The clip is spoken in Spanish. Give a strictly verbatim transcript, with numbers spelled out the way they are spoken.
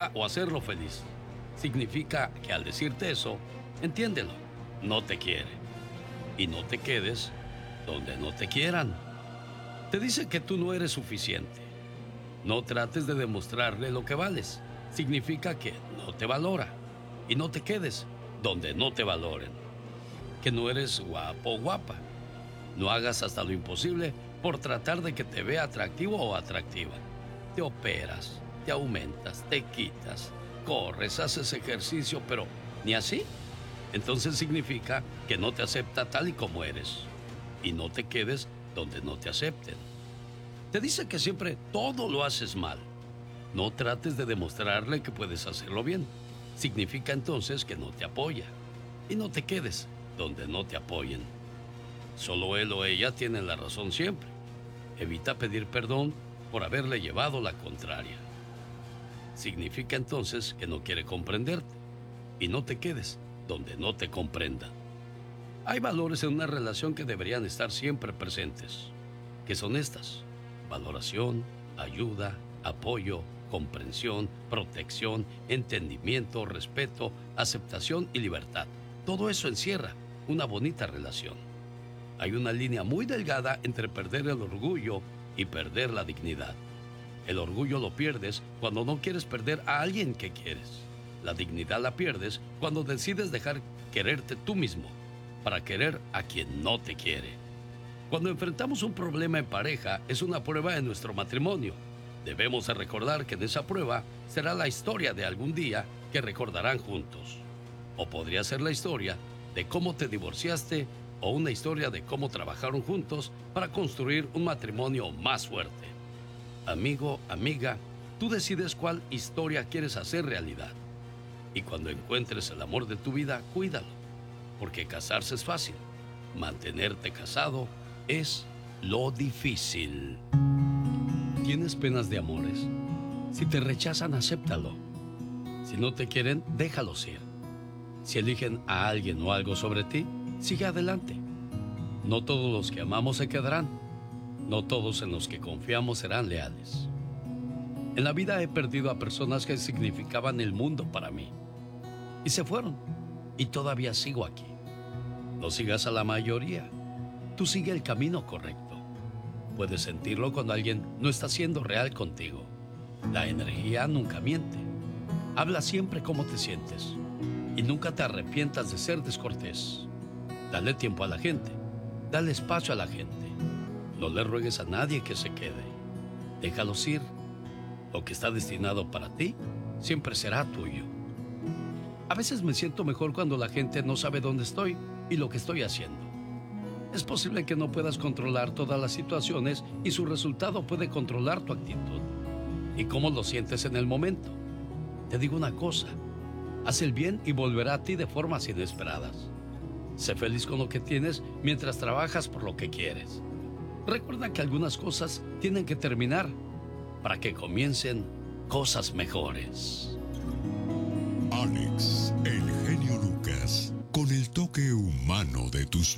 vida o hacerlo feliz. Significa que al decirte eso, entiéndelo, no te quiere. Y no te quedes donde no te quieran. Te dice que tú no eres suficiente. No trates de demostrarle lo que vales. Significa que no te valora. Y no te quedes donde no te valoren. Que no eres guapo o guapa. No hagas hasta lo imposible por tratar de que te vea atractivo o atractiva. Te operas, te aumentas, te quitas, corres, haces ejercicio, pero ni así. Entonces significa que no te acepta tal y como eres. Y no te quedes donde no te acepten. Te dice que siempre todo lo haces mal. No trates de demostrarle que puedes hacerlo bien. Significa entonces que no te apoya. Y no te quedes donde no te apoyen. Solo él o ella tienen la razón siempre. Evita pedir perdón por haberle llevado la contraria. Significa entonces que no quiere comprenderte. Y no te quedes donde no te comprendan. Hay valores en una relación que deberían estar siempre presentes, que son estas: valoración, ayuda, apoyo, comprensión, protección, entendimiento, respeto, aceptación y libertad. Todo eso encierra una bonita relación. Hay una línea muy delgada entre perder el orgullo y perder la dignidad. El orgullo lo pierdes cuando no quieres perder a alguien que quieres. La dignidad la pierdes cuando decides dejar quererte tú mismo para querer a quien no te quiere. Cuando enfrentamos un problema en pareja, es una prueba de nuestro matrimonio. Debemos de recordar que en esa prueba será la historia de algún día que recordarán juntos. O podría ser la historia de cómo te divorciaste o una historia de cómo trabajaron juntos para construir un matrimonio más fuerte. Amigo, amiga, tú decides cuál historia quieres hacer realidad. Y cuando encuentres el amor de tu vida, cuídalo, porque casarse es fácil. Mantenerte casado es lo difícil. ¿Tienes penas de amores? Si te rechazan, acéptalo. Si no te quieren, déjalos ir. Si eligen a alguien o algo sobre ti, sigue adelante. No todos los que amamos se quedarán. No todos en los que confiamos serán leales. En la vida he perdido a personas que significaban el mundo para mí. Y se fueron. Y todavía sigo aquí. No sigas a la mayoría. Tú sigue el camino correcto. Puedes sentirlo cuando alguien no está siendo real contigo. La energía nunca miente. Habla siempre cómo te sientes. Y nunca te arrepientas de ser descortés. Dale tiempo a la gente. Dale espacio a la gente. No le ruegues a nadie que se quede. Déjalos ir. Lo que está destinado para ti siempre será tuyo. A veces me siento mejor cuando la gente no sabe dónde estoy y lo que estoy haciendo. Es posible que no puedas controlar todas las situaciones y su resultado puede controlar tu actitud y cómo lo sientes en el momento. Te digo una cosa, haz el bien y volverá a ti de formas inesperadas. Sé feliz con lo que tienes mientras trabajas por lo que quieres. Recuerda que algunas cosas tienen que terminar para que comiencen cosas mejores. Alex, el genio Lucas, con el toque humano de tus